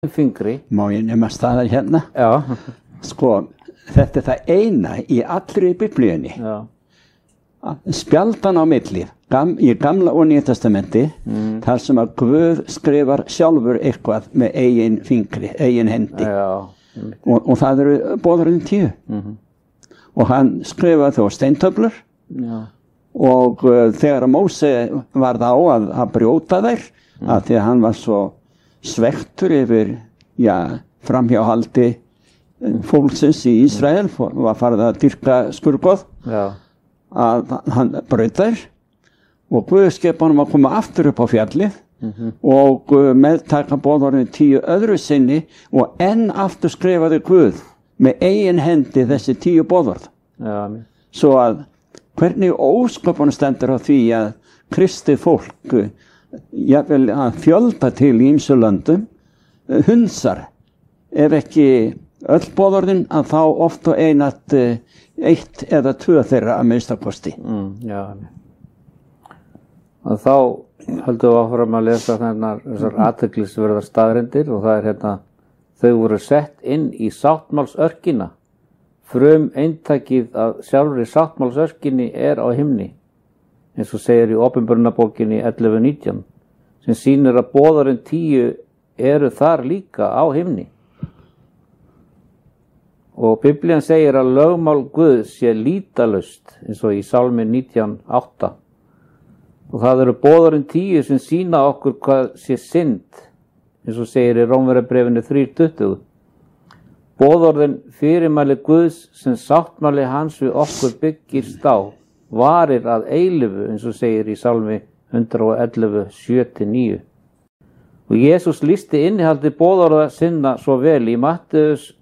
fingri. Má ég nema staðar hérna? Já. Sko, þetta það eina í allri biblíunni. Já. Spjaldan á milli, í gamla og nýja testamenti, þar sem að Guð skrifar sjálfur eitthvað með eigin fingri, eigin hendi. Já. Og það eru boðorðin 10. Og hann skrifaði þó steintöflur. Já. Og þegar Móse varð á að brjóta þær, að því að hann var svo svektur yfir, framhjáhaldi fólksins í Ísrael, var farið að dyrka skurgoð, að hann braut þær, og Guð skipa honum að koma aftur upp á fjallið, og meðtaka boðorðin 10 öðru sinni, og enn aftur skrifaði Guð með eigin hendi þessi 10 boðorð. Svo að hvernig ósköpunum stendur á því að kristið fólk, jafnvel að fjölda til í ýmsum löndum, hunsar, ef ekki öll boðorðin, að þá oft og einatt 1 eða 2 þeirra að minnstakosti. Og þá höldum við áfram að lesa þessar athyglisverðar staðreyndir, og það hérna, þau voru sett inn í sáttmálsörkina. Eintakið af sjálfri sáttmálsörkinni á himni, eins og segir í Opinberunarbókinni 11:19, sem sýnir að boðorðin 10 eru þar líka á himni. Og Biblían segir að lögmál Guðs sé lýtalaust, eins og í Sálmi 19:8. Og það eru boðorðin 10 sem sýna okkur hvað sé synd, eins og segir í Rómverjabréfinu 3:20. Boðorðin fyrirmæli Guðs sem sáttmáli hans við okkur byggist á, varir að eilífu, eins og segir í Sálmi 111:7-9. Og Jesús lýsti innihaldi boðorða sinna svo vel í Matteus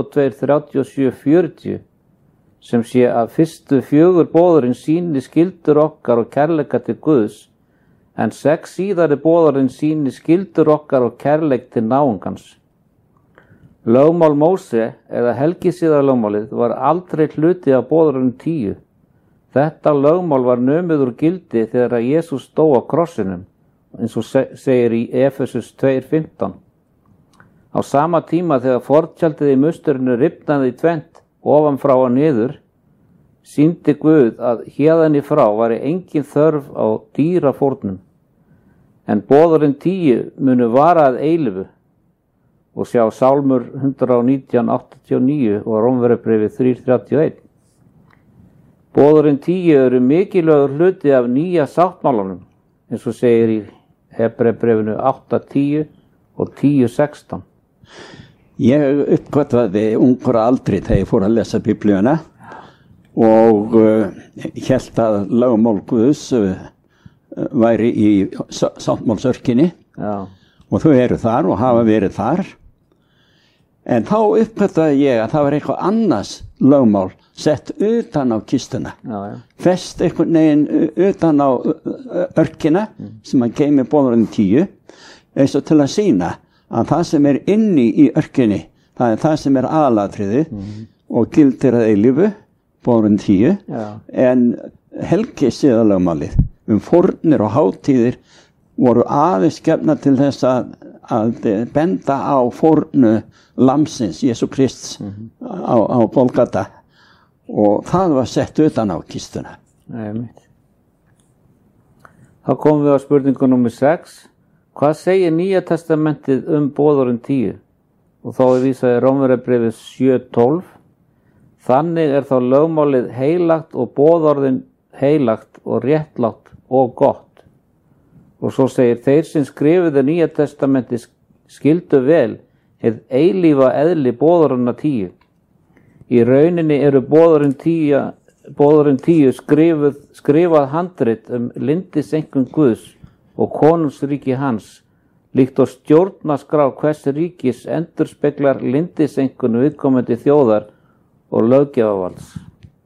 22:37-40, sem sé að fyrstu 4 boðorðin sýni skyldur okkar og kærleika til Guðs, en 6 síðari boðorðin sýni skyldur okkar og kærleik til náungans. Lögmál Móse, eða helgisiðalögmálið, var aldrei hluti af boðorðin 10. Þetta lögmál var numið úr gildi þegar að Jesús dó á krossinum, eins og segir í Efesus 2:15. Á sama tíma þegar fortjaldið í musturinu rifnaði í tvennt, ofan frá og niður, sýndi Guð að héðan í frá væri engin þörf á dýrafórnum. En boðorðin 10 munu vara að eilífu, og sjá Sálmur 119:89 og Rómverjabréfið 3:31. Boðorðin 10 eru mikilvægur hluti af nýja sáttmálanum, eins og segir í Hebreabréfinu 8:10 og 10:16. Ég uppgötvaði ungur aldri þegar ég fór að lesa Biblíuna og hélt að lögmál Guðs væri í sáttmálsörkinni, og þau eru þar og hafa verið þar. En þá uppgötvaði ég að það var eitthvað annars lögmál sett utan á kistuna, fest einhvern veginn utan á örkina sem að geymi boðorðin 10, eins og til að sýna að það sem er inni í örkinni, það er það sem er aðalatriðið og gildir að eilífu, boðorðin 10, en helgisiðalögmálið fórnir og hátíðir voru aðeins gefna til þess að benda á fórnu lamsins, Jesú Krists, á Golgata, og það var sett utan á kistuna. Þá komum við á spurningu númer 6. Hvað segir Nýja testamentið boðorðin 10? Og þá er vísað í Rómverjabréfið 7:12. Þannig er þá lögmálið heilagt og boðorðin heilagt og réttlátt og gott. Og svo segir þeir sem skrifuðu Nýja testamentið skildu vel hið eilífa eðli boðorðina 10. Í rauninni eru boðorðin 10 skrifað handrit lyndiseinkunn Guðs og konungsríki hans, líkt og stjórnarskrá hvers ríkis endurspeglar lyndiseinkunn viðkomandi þjóðar og löggjafarvalds.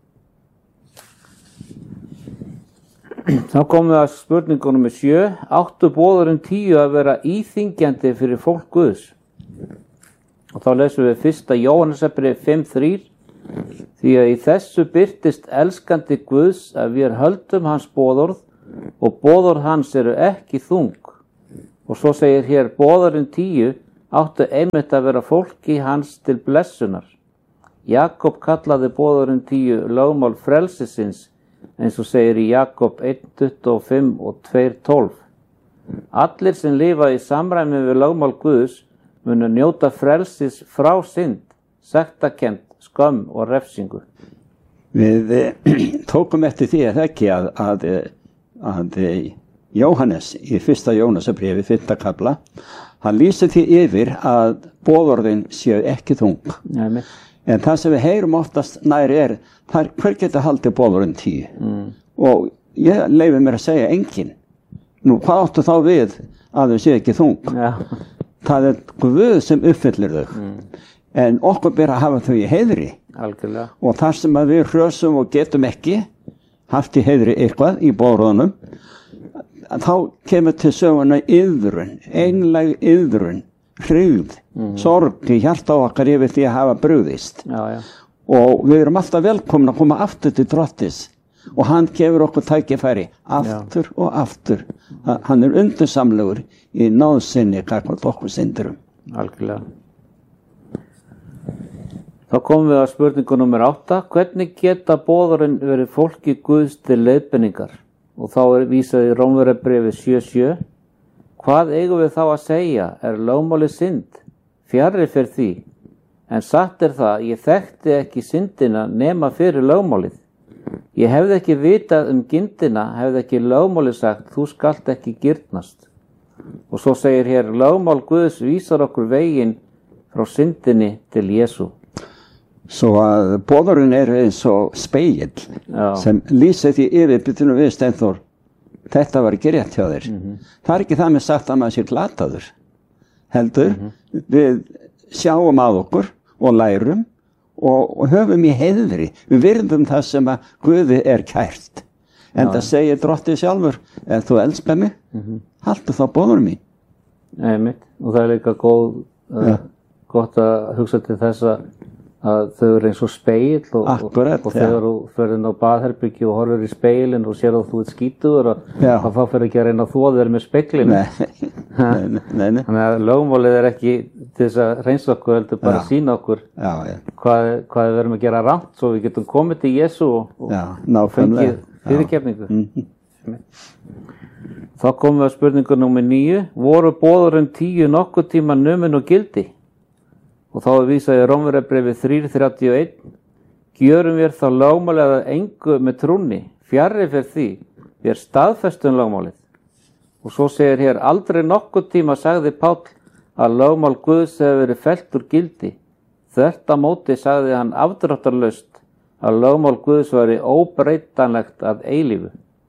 Þá komum við að spurningu númer 7. Áttu boðorðin 10 að vera íþyngjandi fyrir fólk Guðs? Og þá lesum við 1. Jóhannesarbréf 5:3. Því að í þessu birtist elskandi Guðs að við höldum hans boðorð, og boðorð hans eru ekki þung. Og svo segir hér boðorðin 10 áttu einmitt að vera fólki hans til blessunar. Jakob kallaði boðorinn 10 lögmál frelsisins, eins og segir í Jakob 1:25 og 2:12. Allir sem lifa í samræmi við lögmál Guðs munu njóta frelsis frá synd, sektarkennd, skömm og refsingu. Við tókum eftir því ekki að Jóhannes í 1. Jónasarbréfi 5. kafla, hann lýsir því yfir að boðorðin séu ekki þung. Nei. En það sem við heyrum oftast nær hver getur haldið boðorðin 10? Og ég leyfi mér að segja enginn. Nú, hvað áttu þá við að þau séu ekki þung? Já. Það Guð sem uppfyllir þau. En okkur ber að hafa þau í heiðri. Algjörlega. Og þar sem að við hrösum og getum ekki haft í heiðri eitthvað í boðorðunum, þá kemur til söguna iðrun, einlæg iðrun, hryggð, sorg í hjarta okkar yfir því að hafa brugðist. Já. Og við erum alltaf velkomin að koma aftur til Drottis og hann gefur okkur tækifæri aftur og aftur. Hann undursamlegur í náðsynni gagnvart okkur syndurum. Algjörlega. Þá komum við að spurningu nummer 8. Hvernig geta boðorinn verið fólki Guðs til leiðbeiningar? Og þá vísað í Rómverjabréfið 7:7. Hvað eigum við þá að segja? Lögmálið synd? Fjarri fyrir því. En satt það, ég þekkti ekki syndina nema fyrir lögmálið. Ég hefði ekki vitað gindina, hefði ekki lögmálið sagt, þú skalt ekki girnast. Og svo segir hér, lögmál Guðs vísar okkur veginn frá syndinni til Jesú. Svo að boðorinn eins og spegill sem lýsir því yfir, byrjunum við Steinþór, þetta var ekki rétt hjá þér. Það ekki það með sagt að maður sé glataður. Heldur, við sjáum að okkur og lærum og höfum í heiðri. Við virðum það sem að Guði kært. En það segir Drottið sjálfur, ef þú elskar mig, haltu þá boðorinn mín. Einmitt. Og það líka gott að hugsa til þess að þau eru eins og spegill og þegar þú ferð inn á baðherbyggi og horfir í speilin og sér að þú skítuður og þá fer ekki að reyna að þvoða þér með speglinu. Nei. Þannig að lögmálið ekki til þess að reynsa okkur, heldur bara að sýna okkur hvað við verum að gera rangt svo við getum komið til Jesú og fengið fyrirgefningu. Þá komum við að spurningu númer 9. Voru boðorinn 10 nokkuð tíma numin og gildi? Og þá vísað í Rómverjabréfið 3:31. Gjörum við þá lögmálið að engu með trúnni, fjarri fyrir því, við staðfestum lögmálið. Og svo segir hér, aldrei nokkuð tíma sagði Páll að lögmál Guðs hefur verið fellt úr gildi. Þvert á móti sagði hann afdráttarlaust að lögmál Guðs væri óbreytanlegt að eilífu.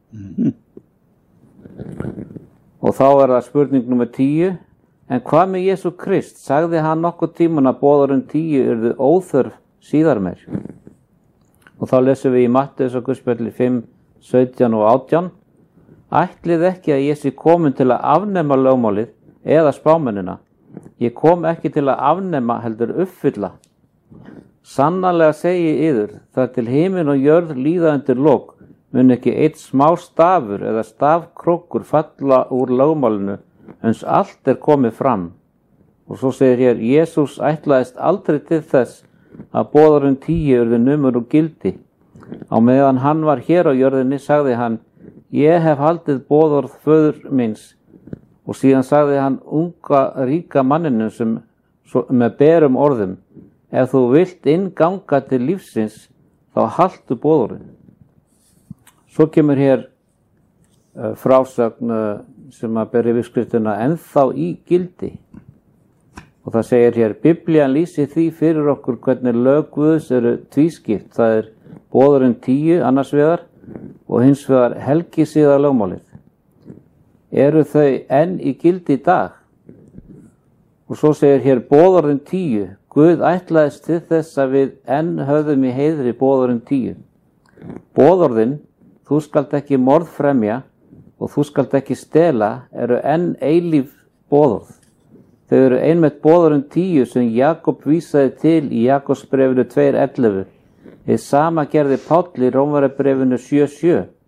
Og þá það spurning númer 10. En hvað með Jesú Krist? Sagði hann nokkuð tíman að boðorinn 10 yrðu óþörf síðar meir? Og þá lesum við í Matteusarguðspjalli 5:17 og 18. Ætlið ekki að ég sé komin til að afnema lögmálið eða spámennina. Ég kom ekki til að afnema heldur uppfylla. Sannarlega segi yður, þar til himinn og jörð líða undir lok, mun ekki eitt smá stafur eða stafkrókur falla úr lögmálinu, eins allt komið fram. Og svo segir hér, Jesús ætlaðist aldrei til þess að boðorinn 10 yrði numur og gildi. Á meðan hann var hér á jörðinni sagði hann, ég hef haldið boðorð föður míns. Og síðan sagði hann unga ríka manninu sem með berum orðum, ef þú vilt innganga til lífsins, þá haltu boðorinn. Svo kemur hér frásögn sem að beri yfirskriftina ennþá í gildi. Og það segir hér, Biblían lýsir því fyrir okkur hvernig lög Guðs eru tvískipt. Það boðorinn 10 annars vegar og hins vegar helgisiða lögmálið. Eru þau enn í gildi í dag? Og svo segir hér boðorinn 10. Guð ætlaðist til þess að við enn höfðum í heiðri boðorinn 10. Boðorðin, þú skalt ekki morð fremja og þú skalt ekki stela, eru enn eilíf boðorð. Þau eru einmitt boðorinn 10 sem Jakob vísaði til í Jakobsbréfinu 2:11. Hið sama gerði Páll í Rómverjabréfinu 7:7.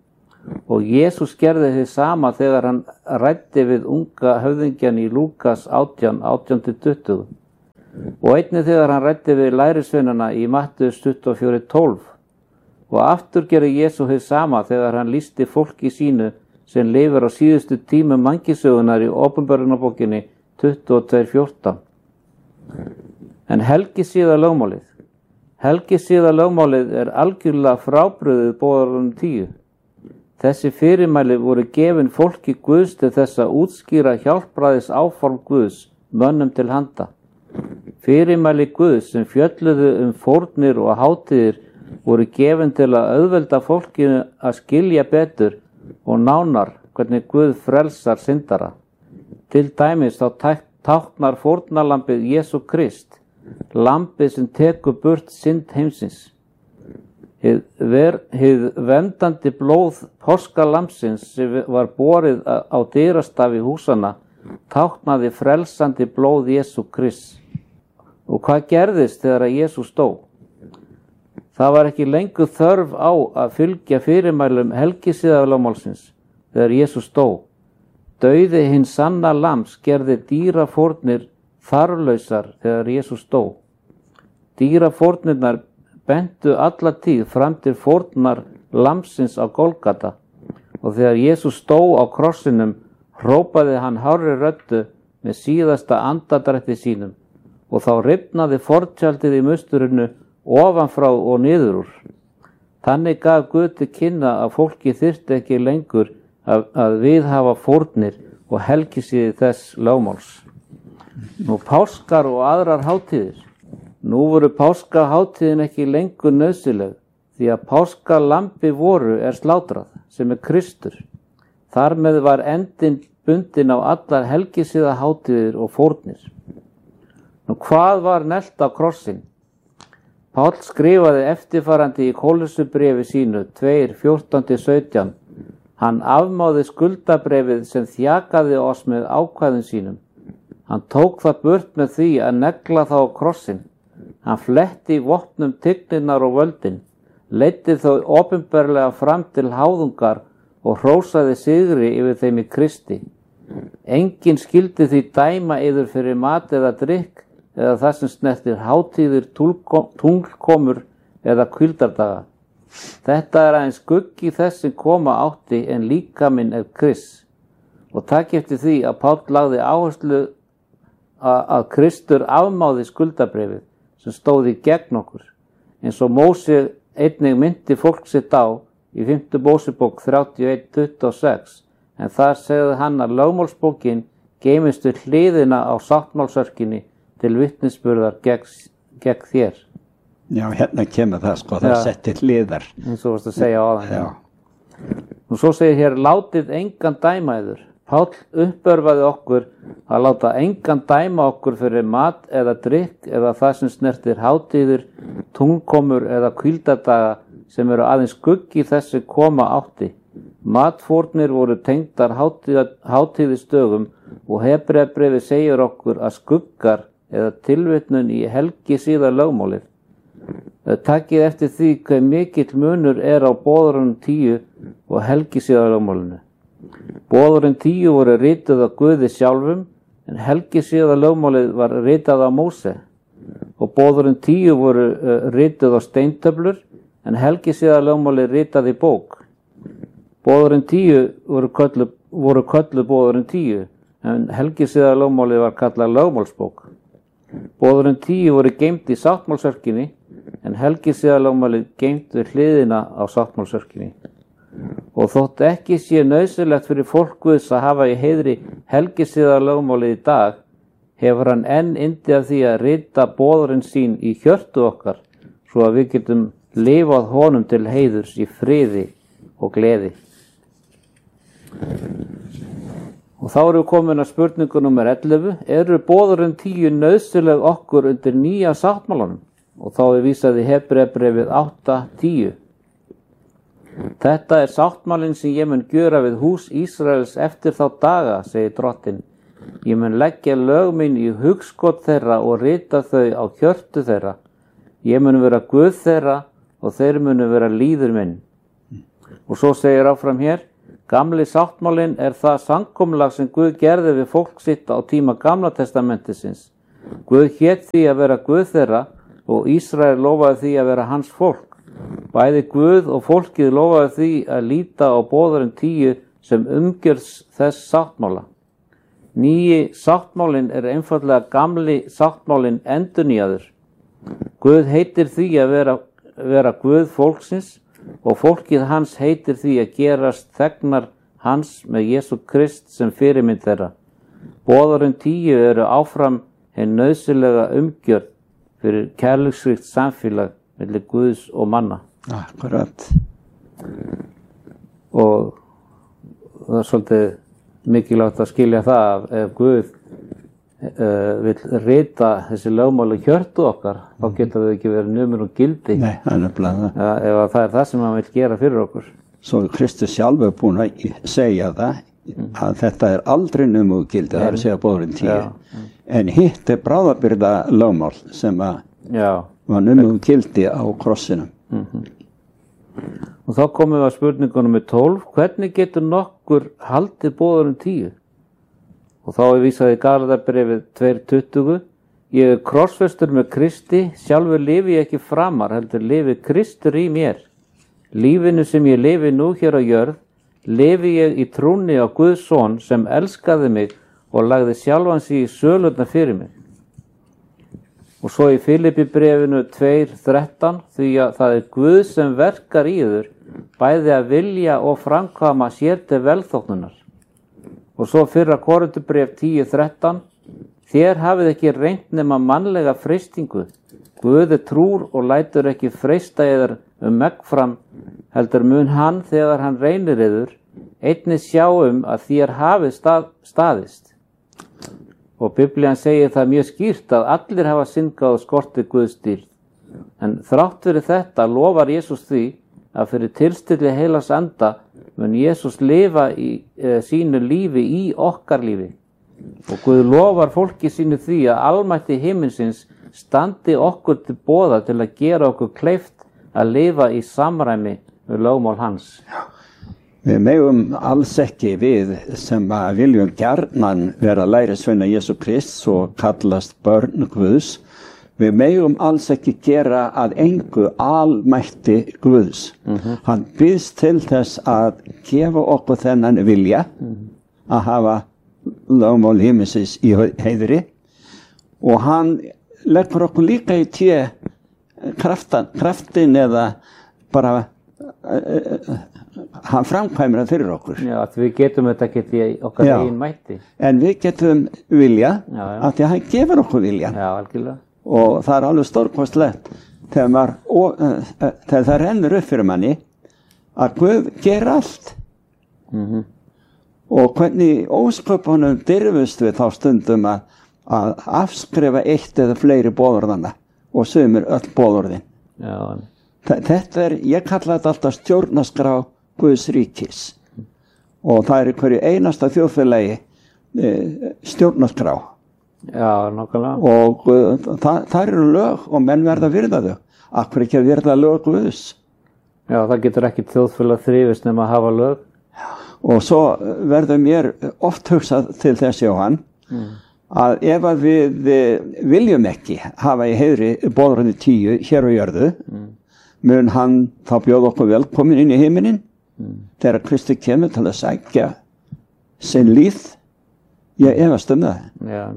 Og Jesús gerði þið sama þegar hann ræddi við unga höfðingjan í Lúkas 18:18-20 og einnig þegar hann ræddi við lærisveinana í Mattheus 24:12. Og aftur gerði Jesús þið sama þegar hann lýsti fólki sínu sem lifir á síðustu tímum mannkynssögunnar í Åpenbarunarbókinni 22:14. En helgisiðalögmálið. Helgisiðalögmálið er algjörlega frábrugðið boðorðunum 10. Þessi fyrirmæli voru gefin fólki Guðs til þess að útskýra hjálpræðis áform Guðs mönnum til handa. Fyrirmæli Guðs sem fjölluðu fórnir og hátíðir voru gefin til að auðvelda fólkinu að skilja betur og nánar hvernig Guð frelsar syndara. Til dæmis þá táknar fórnarlambið Jesú Krist, lambið sem tekur burt synd heimsins. Hið verndandi blóð páskalambsins sem var borið á dyrastafi húsana táknaði frelsandi blóð Jesú Krist. Og hvað gerðist þegar að Jesús dó? Það var ekki lengur þörf á að fylgja fyrirmælum helgisiðalögmálsins þegar Jesús dó. Dauði hins sanna lambs gerði dýrafórnir þarflausar þegar Jesús dó. Dýrafórnirnar bentu alla tíð fram til fórnar lambsins á Golgata og þegar Jesús dó á krossinum hrópaði hann hárri röddu með síðasta andadrætti sínum og þá rifnaði forntjaldið í musturinu ofanfrá og niður úr. Þannig gaf Guð til kynna að fólki þyrfti ekki lengur að viðhafa fórnir og helgisiði þess lögmáls. Nú páskar og aðrar hátíðir. Nú voru páskahátíðin ekki lengur nauðsynleg því að páskalambi voru slátrað sem Kristur. Þar með var endinn bundinn á allar helgisiðahátíðir og fórnir. Nú hvað var neglt á krossin? Páll skrifaði eftirfarandi í Kólussubréfi sínu 2:14-17. Hann afmáði skuldabréfið sem þjakaði oss með ákvæðum sínum. Hann tók það burt með því að negla þá á krossin. Hann fletti vopnum tigninnar og völdin, leiddi þau opinberlega fram til háðungar og hrósaði sigri yfir þeim í Kristi. Enginn skyldi því dæma yður fyrir mat eða drykk eða það sem snertir hátíðir, tunglkomur eða hvíldardaga. Þetta aðeins skuggi þess sem koma átti en líkaminn Krists. Og takk eftir því að Páll lagði áherslu að Kristur afmáði skuldabréfið sem stóði gegn okkur, eins og Móse einnig myndi fólk sitt á í 5. Mósebók 31:26, en þar segði hann að lögmálsbókin geymist við hliðina á sáttmálsörkinni til vitnisburðar gegn þér. Já, hérna kemur það sko, það setti hliðar. Eins og varst að segja á það. Og svo segir hér, látið engan dæma yður. Páll uppörfaði okkur að láta engan dæma okkur fyrir mat eða drykk eða það sem snertir hátíðir, tunglkomur eða hvíldardaga sem eru aðeins skuggi þessi koma átti. Matfórnir voru tengdar hátíðisdögum og Hebreabréfið segir okkur að skuggar eða tilvitnun í helgisiðalögmálið. Takið eftir því hve mikill munur á boðorðunum 10 og helgisiðalögmálinu. Boðorðin 10 voru rituð af Guði sjálfum en helgisiðalögmálið var ritað af Móse. Og boðorðin 10 voru rituð á steintöflur en helgisiðalögmálið ritað í bók. Boðorðin 10 voru kölluð boðorðin 10 en helgisiðalögmálið var kallað lögmálsbók. Boðorðin 10 voru geymd í sáttmálsörkinni en helgisiðalögmálið geymd við hliðina á sáttmálsörkinni. Og þótt ekki sé nauðsynlegt fyrir fólk Guðs að hafa í heiðri helgisiðalögmálið í dag, hefur hann enn yndi af því að rita boðorðin sín í hjörtu okkar svo að við getum lifað honum til heiðurs í friði og gleði. Og þá erum við komin að spurningu nummer 11. Eru boðorðin 10 nauðsynleg okkur undir nýja sáttmálanum? Og þá er vísað í Hebreabréfið 8:10. Þetta er sáttmálinn sem ég mun gjöra við hús Ísraels eftir þá daga, segir Drottinn. Ég mun leggja lög mín í hugskot þeirra og rita þau á hjörtu þeirra. Ég mun vera Guð þeirra og þeir munu vera líður minn. Og svo segir áfram hér, gamli sáttmálinn það samkomulag sem Guð gerði við fólk sitt á tíma Gamla testamentisins. Guð hét því að vera Guð þeirra og Ísrael lofaði því að vera hans fólk. Bæði Guð og fólkið lofaði því að líta á boðarinn 10 sem umgjörð þess sáttmála. Nýji sáttmálinn einfaldlega gamli sáttmálinn endurnýjaður. Guð heitir því að vera Guð fólksins og fólkið hans heitir því að gerast þegnar hans með Jesú Krist sem fyrirmynd þeirra. Boðarinn 10 áfram hinn nauðsynlega umgjörð fyrir kærleiksríkt samfélag milli Guðs og manna. Akkurat. Og það svolítið mikilvægt að skilja það ef Guð vill rita þessi lögmáli hjörtu okkar, þá geta þau ekki verið numin og gildi. Nei, það nefnilega það. Ef það það sem hann vill gera fyrir okkur. Svo Kristus sjálfur búinn að segja það, að þetta aldrei numin og gildi, það að segja boðurinn 10. En hitt bráðabirgða lögmál sem var numin og gildi á krossinum. Og þá komum við að spurningunum með 12. Hvernig getur nokkur haldið boðurinn 10? Og þá vísaði Galatarbréfið 2:20. Ég krossfestur með Kristi, sjálfur lifi ég ekki framar, heldur lifi Kristur í mér. Lífinu sem ég lifi nú hér á jörð, lifi ég í trúnni á Guðs son sem elskaði mig og lagði sjálfan sig í sölurnar fyrir mig. Og svo í Filippibréfinu 2:13, því að það Guð sem verkar í yður, bæði að vilja og framkvæma sér til velþóknunar. Og svo fyrra Korinthubréf 10:13, þér hafið ekki reynt nema mannlega freistingu. Guð trúr og lætur ekki freista yður meggfram, heldur mun hann þegar hann reynir yður, einnig sjá að þér hafið staðist. Og Biblían segir það mjög skýrt að allir hafa syndgað og skortið Guðs dýrð. En þrátt fyrir þetta lofar Jesús því að fyrir tilstilli heilags anda mun Jesús lifa í sínu lífi í okkar lífi. Og Guð lofar fólki sínu því að almætti himinsins standi okkur til boða til að gera okkur kleift að lifa í samræmi við lögmál hans. Við megum alls ekki við sem að viljum gjarnan vera lærisveina Jesú Krist og kallast börn Guðs. Við megum alls ekki gera að engu almætti Guðs. Hann býðst til þess að gefa okkur þennan vilja að hafa lögmál himinsins í heiðri og hann leggur okkur líka í kraftin eða bara hann framkvæmir það fyrir okkur. Já, að við getum þetta ekki í okkar eigin mætti. En við getum vilja að því að hann gefur okkur vilja. Já, algjörlega. Og það alveg stórkostlegt þegar það rennur upp fyrir manni að Guð ger allt. Og hvernig ósköpunum dirfust við þá stundum að afskrifa eitt eða fleiri boðorðana og sumir öll boðorðin. Já. Þetta ég kalla þetta alltaf stjórnarskrá Guðs ríkis og það í hverju einasta þjóðfélagi stjórnarskrá. Já, nákvæmlega. Og það eru lög og menn verða að virða þau. Akkur ekki að virða lög Guðs. Já, það getur ekki þjóðfélag þrifist nema að hafa lög. Og svo verður mér oft hugsað til þess Jóhann að ef að við viljum ekki hafa í heiðri boðorðinu 10 hér á jörðu, mun hann þá bjóða okkur velkomin inn í himinin þegar Kristi kemur til að sækja sinn líð. Ég efast það. Já.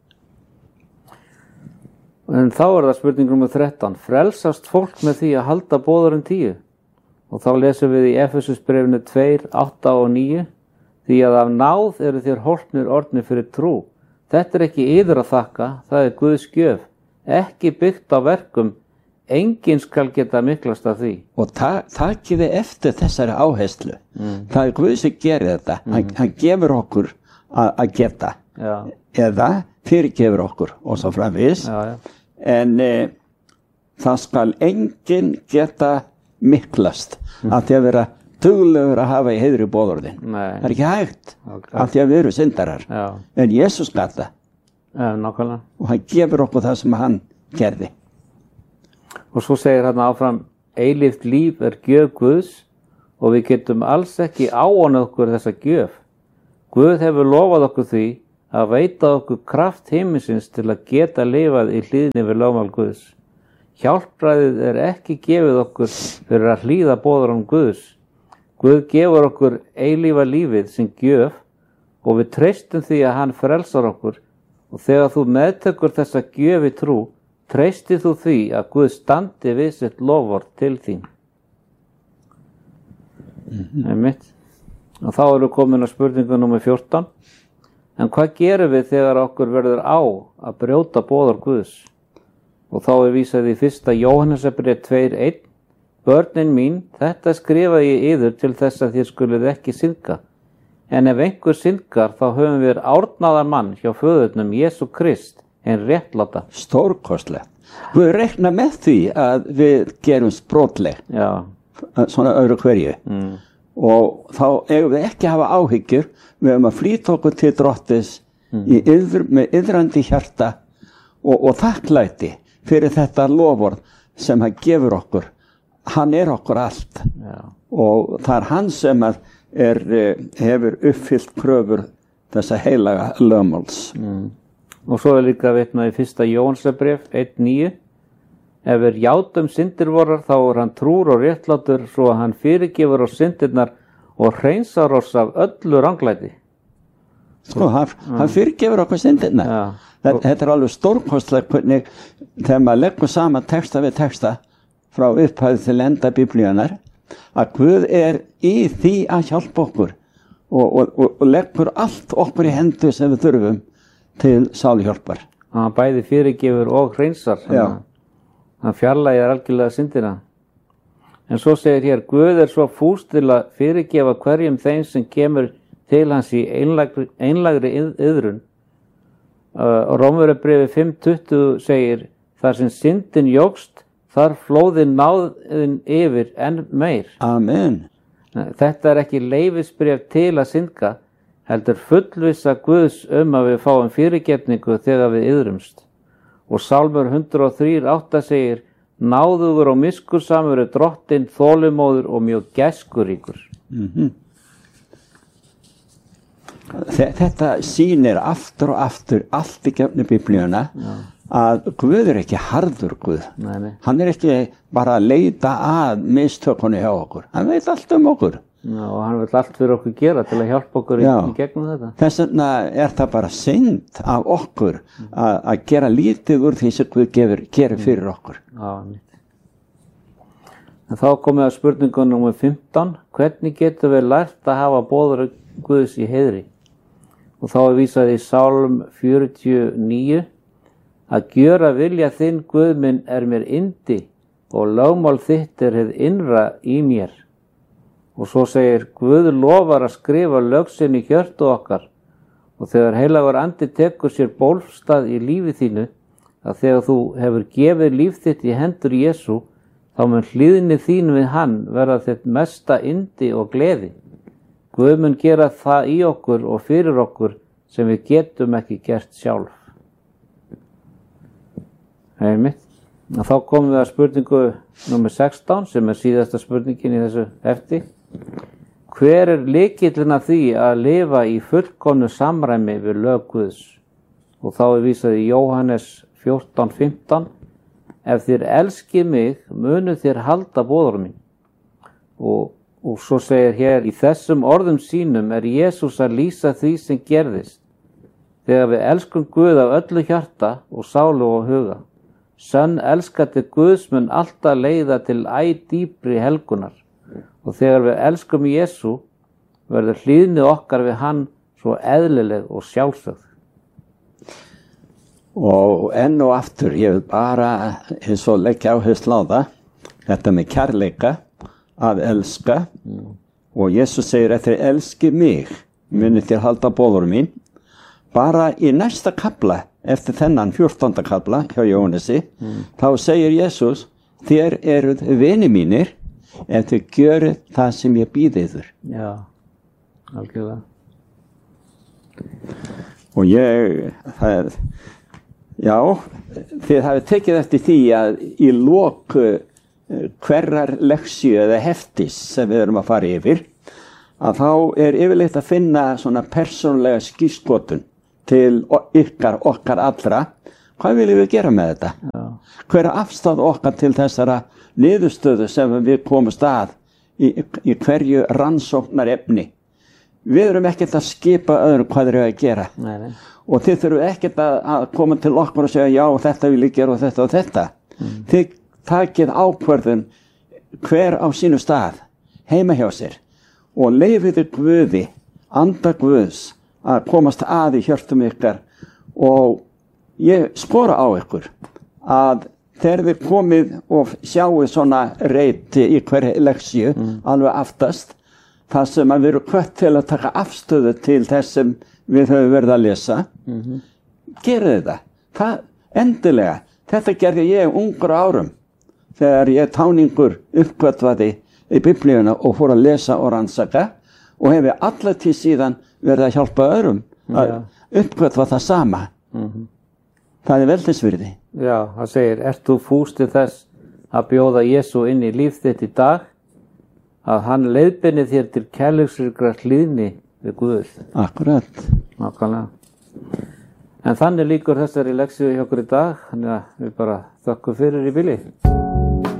En þá það spurning nr. 13. Frelsast fólk með því að halda boðorðin 10? Og þá lesum við í Efesusbréfinu 2:8 og 9. Því að af náð eru þér hólpnir orðnir fyrir trú. Þetta ekki yður að þakka, það Guðs gjöf. Ekki byggt á verkum, enginn skal geta miklast af því. Og takið þið eftir þessari áherslu. Það Guð sem gerir þetta. Hann gefur okkur að geta. Já. Eða fyrirgefur okkur og svo framvegis. En það skal enginn geta miklast af því að vera duglegur að hafa í heiðri boðorðin. Það ekki hægt af því að við erum syndarar. En Jesús gat það. Nákvæmlega. Og hann gefur okkur það sem hann gerði. Og svo segir hann áfram, eilíft líf gjöf Guðs og við getum alls ekki áánað okkur þessa gjöf. Guð hefur lofað okkur því að veita okkur kraft himinsins til að geta lifað í hlýðni við lögmál Guðs. Hjálpræðið er ekki gefið okkur fyrir að hlýða boðorðum Guðs. Guð gefur okkur eilífa lífið sem gjöf og við treystum því að hann frelsar okkur, og þegar þú meðtekur þessa gjöf í trú, treystið þú því að Guð standi við sitt lofvörð til þín. Einmitt. Og þá erum við komin að spurningu númer 14. En hvað gerum við þegar okkur verður á að brjóta boðorð Guðs? Og þá er vísað í 1. Jóhannesarbréf 2:1. Börnin mín, þetta skrifaði ég yður til þess að þér skuluð ekki synga. En ef einhver syngar, þá höfum við árnaðan mann hjá föðurnum Jesú Krist, en réttláta. Stórkostlegt. Við reikna með því að við gerum brotleg. Já. Svona öðru hverju. Og þá eigum við ekki að hafa áhyggjur, við höfum að flýta okkur til Drottis með iðrandi hjarta og þakklæti fyrir þetta lofvörð sem hann gefur okkur. Hann er okkur allt. Já. Og það er hann sem hefur uppfyllt kröfur þessa heilaga lögmáls. Og svo er líka vitnað í 1. Jóhannesarbréf 1:9. Ef við játum syndir vorar, þá er hann trúr og réttlátur, svo að hann fyrirgefur oss syndirnar og hreinsar oss af öllu ranglæti. Sko, hann fyrirgefur okkur syndirnar. Já. Þetta er alveg stórkostlegt hvernig þegar maður leggur saman texta við texta frá upphæð til enda biblíunar, að Guð er í því að hjálpa okkur og leggur allt okkur í hendur sem við þurfum til sáluhjálpar. Hann bæði fyrirgefur og hreinsar. Hann fjarlægir algjörlega syndina. En svo segir hér, Guð er svo fús til að fyrirgefa hverjum þeim sem kemur til hans í einlægri iðrun. Rómverjabréfi 5:20 segir, þar sem syndin jókst, þar flóði náðin yfir enn meir. Amen. Þetta er ekki leyfisbréf til að synga, heldur fullvissa Guðs að við fáum fyrirgefningu þegar við iðrumst. Og Sálmur 103:8 segir, náðugur og miskunnsamur er Drottinn, þolinmóður og mjög gæskuríkur. Þetta sýnir aftur og aftur allt í gegnum biblíuna að Guð er ekki harður Guð. Nei. Hann er ekki bara að leita að mistökunni hjá okkur. Hann veit allt okkur. Já, og hann vil allt fyrir okkur gera til að hjálpa okkur í gegnum þetta. Þess vegna er það bara synd af okkur að gera lítið úr því sem Guð gerir fyrir okkur. Já, en þá komum við að spurningu númer 15. Hvernig getum við lært að hafa boðorð Guðs í heiðri? Og þá er vísað í Sálm 49 að gjöra vilja þinn, Guð minn, er mér yndi og lögmál þitt er hið innra í mér. Og svo segir, Guð lofar að skrifa lög sinn í hjörtu okkar, og þegar heilagur andi tekur sér bólstað í lífi þínu, að þegar þú hefur gefið líf þitt í hendur Jesú, þá mun hlýðni þín við hann verða þitt mesta yndi og gleði. Guð mun gera það í okkur og fyrir okkur sem við getum ekki gert sjálf. Einmitt. Og þá komum við að spurningu númer 16 sem er síðasta spurningin í þessu hefti. Hver er lykillinn að því að lifa í fullkomnu samræmi við lög Guðs? Og þá er vísað í Jóhannes 14:15. Ef þér elskið mig, munu þér halda boðorð mín. Og svo segir hér, í þessum orðum sínum er Jesús að lýsa því sem gerðist. Þegar við elskum Guð af öllu hjarta og sálu og huga. Sönn elskandi Guðs mun alltaf leiða til dýpri helgunar. Og þegar við elskum Jesú, verður hlýðni okkar við hann svo eðlileg og sjálfsögð. Og enn og aftur, ég vil bara eins og leggja áherslu á það, þetta með kærleika, að elska. Og Jesús segir, ef þér elski mig, munu þér halda boðorð mín. Bara í næsta kafla, eftir þennan 14. kafla hjá Jóhannesi, þá segir Jesús, þér eruð vinir mínir, ef þið gjöruð það sem ég býð yður. Já, algjörlega. Og þið hafið tekið eftir því að í lok hverrar leksíu eða heftis sem við erum að fara yfir, að þá yfirleitt að finna svona persónulega skírskotun til okkar allra. Hvað viljum við gera með þetta? Já. Hver er afstáð okkar til þessara niðurstöðu sem við komumst að í hverju rannsóknarefni? Við erum ekkert að skipa öðrum hvað þeir eru að gera. Nei. Og þið þurfum ekkert að koma til okkur og segja já, þetta vil ég gera og þetta og þetta. Þið takið ákvörðun hver á sínu stað, heima hjá sér, og leyfið Guði, anda Guðs, að komast að í hjörtum ykkar. Og ég skora á ykkur að þegar þið komið og sjáið svona reyti í hverju leksíu, alveg aftast, það sem að við erum hvött til að taka afstöðu til þess sem við höfum verið að lesa, gerið þetta. Það endilega. Þetta gerði ég ungur árum þegar ég táningur uppgötvaði í Biblíuna og fór að lesa og rannsaka og hefi allatíð síðan verið að hjálpa öðrum að uppgötva það sama. Það er veldisvirði. Já, það segir, ert þú fús til þess að bjóða Jesú inn í líf þitt í dag, að hann leiðbeini þér til kærleiksríkrar hlýðni við Guð. Akkurat. Nákvæmlega. En þannig lýkur þessari leksíu hjá okkur í dag, þannig að við bara þökkum fyrir í bili.